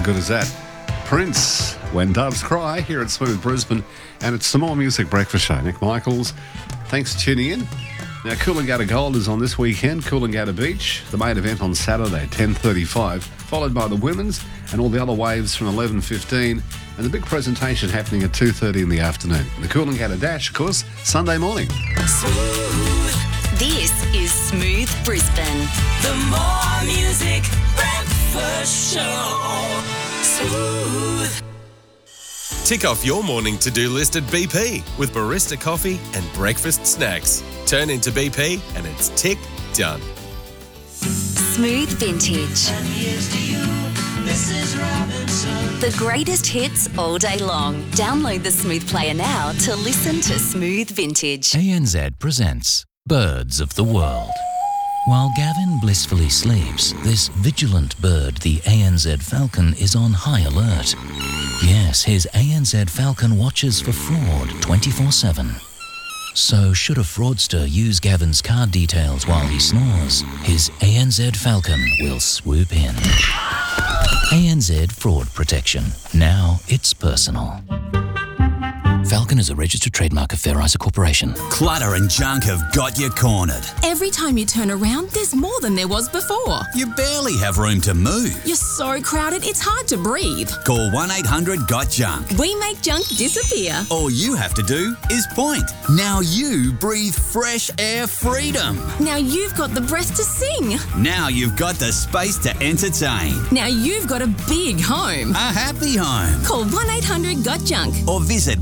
good is that? Prince, When Doves Cry, here at Smooth Brisbane. And it's some more music breakfast show. Nick Michaels, thanks for tuning in. Now, Coolangatta Gold is on this weekend, Coolangatta Beach. The main event on Saturday, 10:35, followed by the women's and all the other waves from 11:15. And the big presentation happening at 2:30 in the afternoon. The Coolangatta Dash, of course, Sunday morning. Smooth. This is Smooth Brisbane. The more music breakfast show. Smooth. Tick off your morning to-do list at BP with barista coffee and breakfast snacks. Turn into BP and it's tick done. Smooth Vintage. And here's to you, Mrs. Robinson. The greatest hits all day long. Download the Smooth Player now to listen to Smooth Vintage. ANZ presents Birds of the World. While Gavin blissfully sleeps, this vigilant bird, the ANZ falcon, is on high alert. Yes, his ANZ falcon watches for fraud 24/7. So should a fraudster use Gavin's card details while he snores, his ANZ falcon will swoop in. ANZ Fraud Protection. Now it's personal. Falcon is a registered trademark of Fair Isa Corporation. Clutter and junk have got you cornered. Every time you turn around, there's more than there was before. You barely have room to move. You're so crowded, it's hard to breathe. Call 1-800-GOT-JUNK. We make junk disappear. All you have to do is point. Now you breathe fresh air freedom. Now you've got the breath to sing. Now you've got the space to entertain. Now you've got a big home. A happy home. Call 1-800-GOT-JUNK. Or visit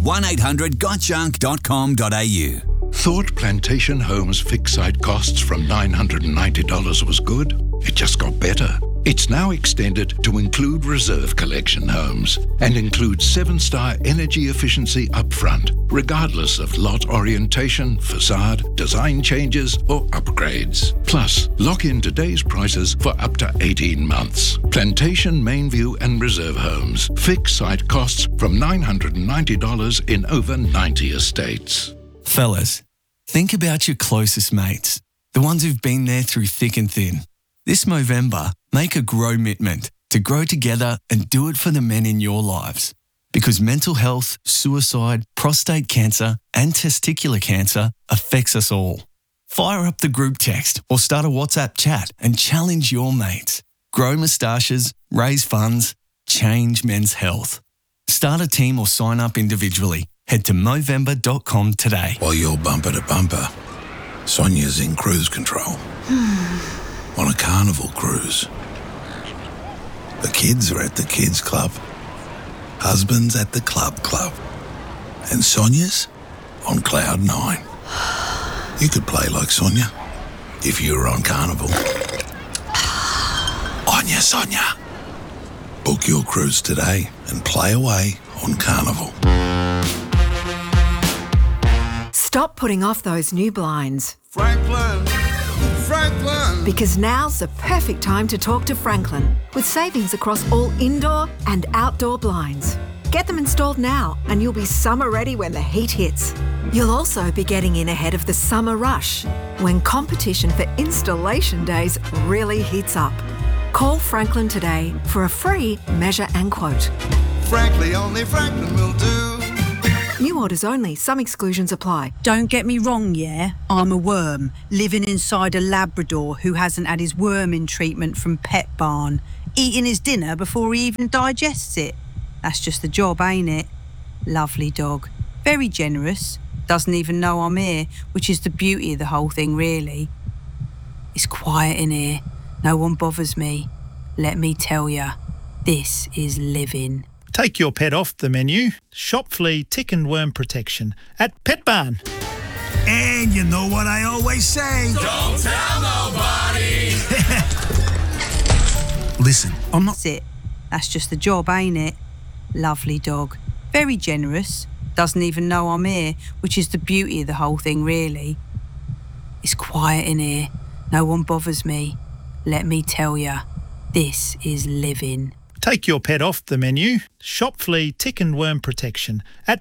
1-800-GOTJUNK.com.au. Thought Plantation Homes fixed site costs from $990 was good? It just got better. It's now extended to include reserve collection homes and includes 7-star energy efficiency upfront, regardless of lot orientation, facade, design changes, or upgrades. Plus, lock in today's prices for up to 18 months. Plantation, Mainview, and Reserve Homes. Fixed site costs from $990 in over 90 estates. Fellas, think about your closest mates, the ones who've been there through thick and thin. This Movember, make a grow-mitment to grow together and do it for the men in your lives. Because mental health, suicide, prostate cancer and testicular cancer affects us all. Fire up the group text or start a WhatsApp chat and challenge your mates. Grow moustaches, raise funds, change men's health. Start a team or sign up individually. Head to Movember.com today. While you're bumper to bumper, Sonia's in cruise control. On a carnival cruise. The kids are at the kids club. Husband's at the club. And Sonia's on cloud 9. You could play like Sonia if you were on Carnival. On ya, Sonia. Book your cruise today and play away on Carnival. Stop putting off those new blinds. Franklin! Because now's the perfect time to talk to Franklin, with savings across all indoor and outdoor blinds. Get them installed now and you'll be summer ready when the heat hits. You'll also be getting in ahead of the summer rush, when competition for installation days really heats up. Call Franklin today for a free measure and quote. Frankly, only Franklin will do. New orders only. Some exclusions apply. Don't get me wrong, yeah? I'm a worm, living inside a Labrador who hasn't had his worming treatment from Pet Barn, eating his dinner before he even digests it. That's just the job, ain't it? Lovely dog. Very generous. Doesn't even know I'm here, which is the beauty of the whole thing, really. It's quiet in here. No one bothers me. Let me tell ya, this is living. Take your pet off the menu. Shop flea, tick and worm protection at Pet Barn. And you know what I always say? Don't tell nobody. Listen, I'm not... That's it. That's just the job, ain't it? Lovely dog. Very generous. Doesn't even know I'm here, which is the beauty of the whole thing, really. It's quiet in here. No one bothers me. Let me tell ya, this is living. Take your pet off the menu. Shop flea, tick and worm protection at